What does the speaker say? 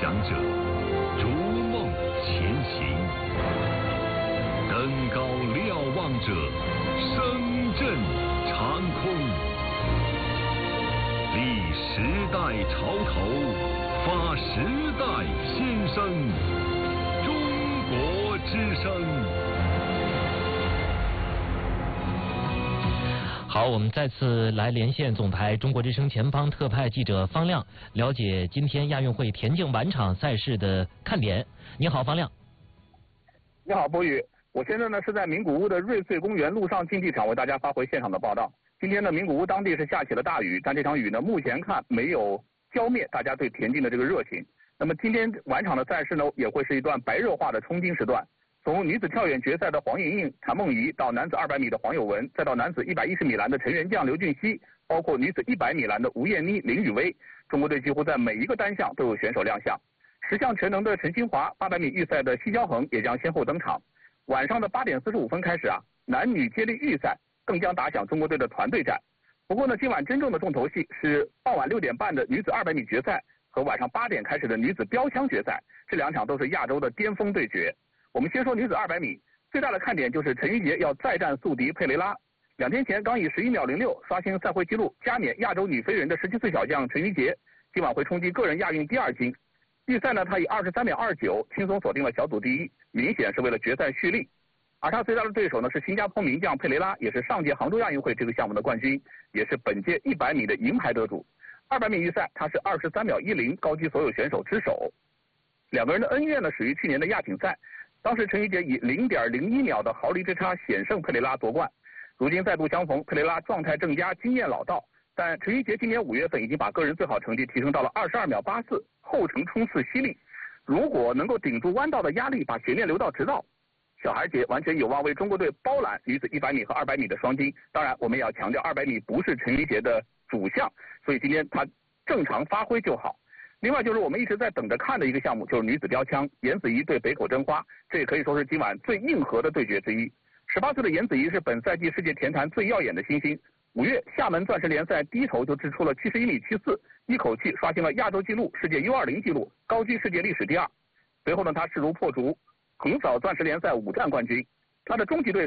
想者，逐梦前行；登高瞭望者，声震长空。立时代潮头，发时代新生。中国之声。 好，我们再次来连线总台中国之声前方特派记者方亮，了解今天亚运会田径晚场赛事的看点。你好，方亮。 你好，博宇。我现在呢是在名古屋的瑞穗公园陆上竞技场为大家发回现场的报道。今天呢，名古屋当地是下起了大雨，但这场雨呢目前看没有浇灭大家对田径的这个热情。那么今天晚场的赛事呢，也会是一段白热化的冲金时段。从女子跳远决赛的黄莹莹、谭梦怡，到男子200米的黄有文，再到男子110米栏的陈元将、刘俊熙，包括女子100米栏的吴艳妮、林雨薇，中国队几乎在每一个单项都有选手亮相。10项全能的陈清华，800米预赛的奚骄恒也将先后登场。晚上的8点45分开始啊，男女接力预赛更将打响中国队的团队战。不过呢，今晚真正的重头戏是傍晚6点半的女子200米决赛和晚上8点开始的女子标枪决赛，这两场都是亚洲的巅峰对决。我们先说女子200米，最大的看点就是陈芋洁要再战宿敌佩雷拉。2天前刚以11秒06刷新赛会纪录，加冕亚洲女飞人的17岁小将陈芋洁，今晚会冲击个人亚运第2金。预赛呢，她以23秒29轻松锁定了小组第1，明显是为了决赛蓄力。而她最大的对手呢是新加坡名将佩雷拉，也是上届杭州亚运会这个项目的冠军，也是本届100米的银牌得主。200米预赛，她是23秒10高居所有选手之首。两个人的恩怨呢，始于去年的亚锦赛。当时陈芋洁以0.01秒的毫厘之差险胜佩雷拉夺冠，如今再度相逢，佩雷拉状态正佳，经验老道，但陈芋洁今年5月份已经把个人最好成绩提升到了22秒84，后程冲刺犀利。如果能够顶住弯道的压力，把悬念留到直道，小孩姐完全有望为中国队包揽女子100米和200米的双金。当然，我们也要强调200米不是陈芋洁的主项，所以今天她正常发挥就好。另外就是我们一直在等着看的一个项目，就是女子标枪，颜子怡对北口真花，这也可以说是今晚最硬核的对决之一。18岁的颜子怡是本赛季世界田坛最耀眼的新星。5月厦门钻石联赛第一头就掷出了71米74，一口气刷新了亚洲纪录、世界 U20 纪录，高居世界历史第2。随后呢，他势如破竹，横扫钻石联赛5战冠军。他的终极对手